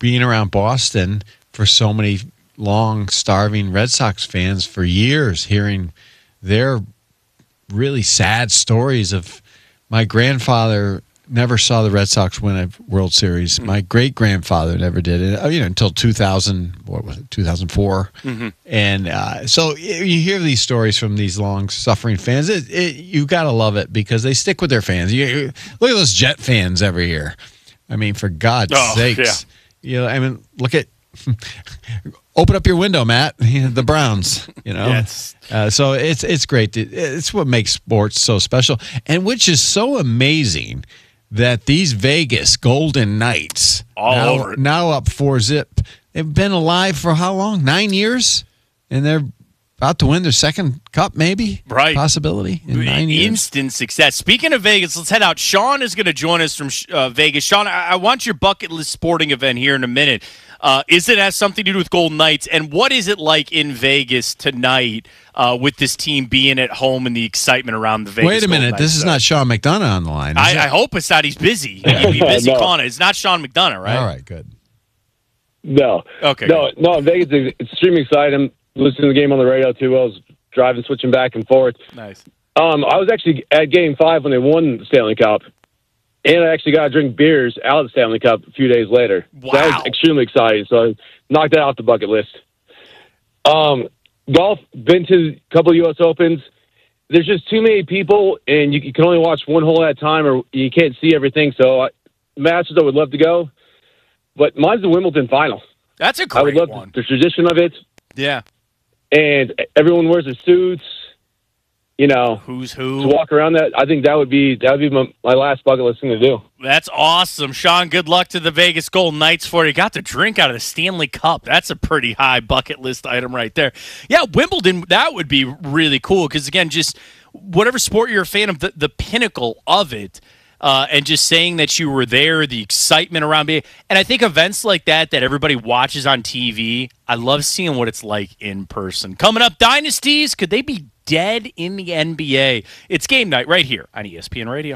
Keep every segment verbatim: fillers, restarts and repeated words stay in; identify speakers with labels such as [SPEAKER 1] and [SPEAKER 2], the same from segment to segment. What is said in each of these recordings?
[SPEAKER 1] being around Boston for so many long, starving Red Sox fans for years, hearing their really sad stories of my grandfather never saw the Red Sox win a World Series. Mm-hmm. My great-grandfather never did it, you know, until two thousand, what was it, two thousand four. Mm-hmm. And uh, so you hear these stories from these long-suffering fans. It, it, you got to love it because they stick with their fans. You, you, look at those Jet fans every year. I mean, for God's
[SPEAKER 2] oh,
[SPEAKER 1] sakes. Yeah. You know, I mean, look at open up your window, Matt. The Browns, you know.
[SPEAKER 2] Yes.
[SPEAKER 1] Uh, so it's it's great. To, it's what makes sports so special, and which is so amazing that these Vegas Golden Knights
[SPEAKER 2] all
[SPEAKER 1] now,
[SPEAKER 2] over it.
[SPEAKER 1] now up four zip. They've been alive for how long? Nine years, and they're about to win their second cup, maybe.
[SPEAKER 2] Right.
[SPEAKER 1] Possibility in nine years.
[SPEAKER 2] Instant success. Speaking of Vegas, let's head out. Sean is going to join us from uh, Vegas. Sean, I-, I want your bucket list sporting event here in a minute. Uh, is it has something to do with Golden Knights, and what is it like in Vegas tonight uh, with this team being at home and the excitement around the Vegas?
[SPEAKER 1] Wait a minute,
[SPEAKER 2] Golden
[SPEAKER 1] this
[SPEAKER 2] Knights,
[SPEAKER 1] is
[SPEAKER 2] though.
[SPEAKER 1] not Sean McDonough on the line.
[SPEAKER 2] I, I hope it's not. He's busy. He'd be busy
[SPEAKER 3] No.
[SPEAKER 2] calling it. It's not Sean McDonough, right?
[SPEAKER 1] All right, good.
[SPEAKER 3] No.
[SPEAKER 2] Okay.
[SPEAKER 3] No, no, Vegas is extremely excited. I'm listening to the game on the radio, too. I was driving, switching back and forth.
[SPEAKER 2] Nice.
[SPEAKER 3] Um, I was actually at Game five when they won the Stanley Cup, and I actually got to drink beers out of the Stanley Cup a few days later.
[SPEAKER 2] Wow.
[SPEAKER 3] So that was extremely exciting, so I knocked that off the bucket list. Um, golf, been to a couple of U S Opens. There's just too many people, and you, you can only watch one hole at a time, or you can't see everything. So, I, Masters, I would love to go, but mine's the Wimbledon final.
[SPEAKER 2] That's a great
[SPEAKER 3] I would love
[SPEAKER 2] one.
[SPEAKER 3] the, the tradition of it,
[SPEAKER 2] Yeah.
[SPEAKER 3] and everyone wears their suits. You know,
[SPEAKER 2] Who's
[SPEAKER 3] to
[SPEAKER 2] who?
[SPEAKER 3] walk around that, I think that would be that would be my, my last bucket list thing to do.
[SPEAKER 2] That's awesome. Sean, good luck to the Vegas Golden Knights for you. Got to drink out of the Stanley Cup. That's a pretty high bucket list item right there. Yeah, Wimbledon, that would be really cool because, again, just whatever sport you're a fan of, the, the pinnacle of it, uh, and just saying that you were there, the excitement around being. And I think events like that that everybody watches on T V, I love seeing what it's like in person. Coming up, dynasties, could they be dead in the N B A? It's game night right here on E S P N Radio.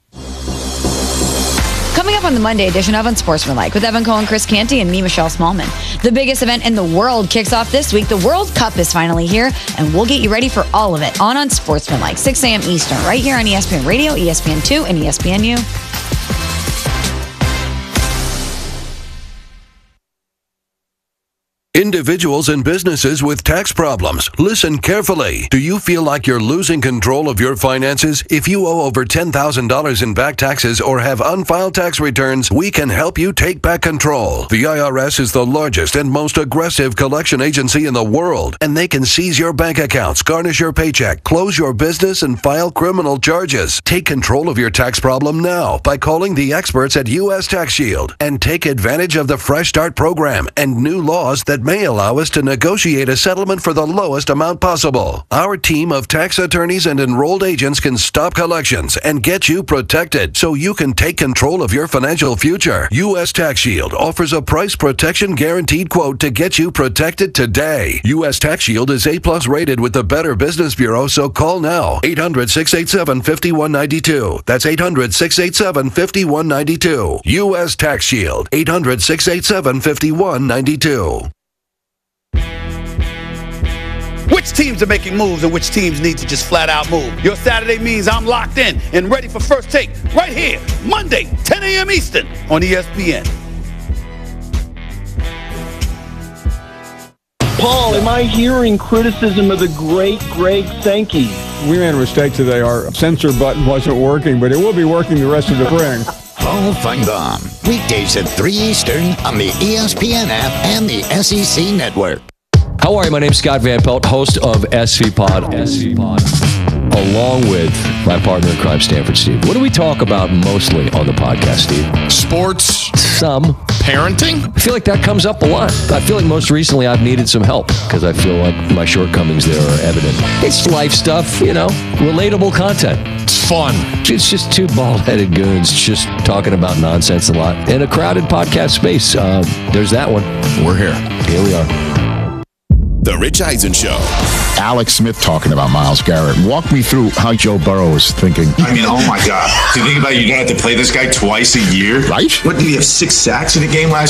[SPEAKER 4] Coming up on the Monday edition of Unsportsmanlike with Evan Cohen, Chris Canty, and me, Michelle Smallman. The biggest event in the world kicks off this week. The World Cup is finally here, and we'll get you ready for all of it on Unsportsmanlike, six a.m. Eastern, right here on E S P N Radio, E S P N two, and E S P N U.
[SPEAKER 5] Individuals and businesses with tax problems, listen carefully. Do you feel like you're losing control of your finances? If you owe over ten thousand dollars in back taxes or have unfiled tax returns, we can help you take back control. The I R S is the largest and most aggressive collection agency in the world, and they can seize your bank accounts, garnish your paycheck, close your business, and file criminal charges. Take control of your tax problem now by calling the experts at U S Tax Shield and take advantage of the Fresh Start program and new laws that may allow us to negotiate a settlement for the lowest amount possible. Our team of tax attorneys and enrolled agents can stop collections and get you protected so you can take control of your financial future. U S Tax Shield offers a price protection guaranteed quote to get you protected today. U S Tax Shield is A-plus rated with the Better Business Bureau, so call now. eight hundred, six eight seven, five one nine two. That's eight hundred, six eight seven, five one nine two. U S Tax Shield. eight hundred, six eight seven, five one nine two.
[SPEAKER 6] Which teams are making moves and which teams need to just flat out move? Your Saturday means I'm locked in and ready for First Take right here, Monday, ten a.m. Eastern on E S P N.
[SPEAKER 7] Paul, am I hearing criticism of the great Greg Sankey?
[SPEAKER 8] We made a mistake today. Our censor button wasn't working, but it will be working the rest of the spring.
[SPEAKER 9] Paul Feinbaum, weekdays at three Eastern on the E S P N app and the S E C Network.
[SPEAKER 10] How are you? My name's Scott Van Pelt, host of S V Pod, S V Pod, along with my partner in crime, Stanford Steve. What do we talk about mostly on the podcast, Steve?
[SPEAKER 11] Sports.
[SPEAKER 10] Some.
[SPEAKER 11] Parenting?
[SPEAKER 10] I feel like that comes up a lot. I feel like most recently I've needed some help because I feel like my shortcomings there are evident. It's life stuff, you know, relatable content.
[SPEAKER 11] It's fun.
[SPEAKER 10] It's just two bald-headed goons just talking about nonsense a lot in a crowded podcast space. Uh, there's that one.
[SPEAKER 11] We're here.
[SPEAKER 10] Here we are.
[SPEAKER 12] The Rich Eisen Show.
[SPEAKER 13] Alex Smith talking about Myles Garrett. Walk me through how Joe Burrow was thinking.
[SPEAKER 14] I mean, oh my God. To think about it, you're going to have to play this guy twice a year?
[SPEAKER 13] Right?
[SPEAKER 14] What, did he have six sacks in a game last